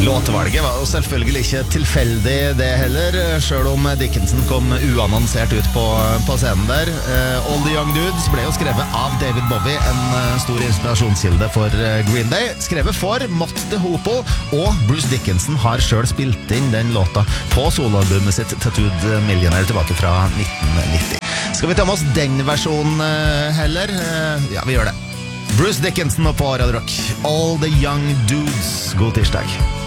Låtvalget var jo selvfølgelig ikke tilfeldig det heller, selv om Dickinson kom uannonsert ut på scenen der. All the Young Dudes ble jo skrevet av David Bowie, en stor inspirasjonskilde for Green Day. Skrevet for Mott the Hoople, og Bruce Dickinson har selv spilt inn den låta på soloalbumet sitt Tattooed Millionaire tilbake fra 1990. Skal vi ta med oss den versjonen heller? Ja, vi gjør det. Bruce Dickinson og på Radio Rock. All the Young Dudes. God tirsdag.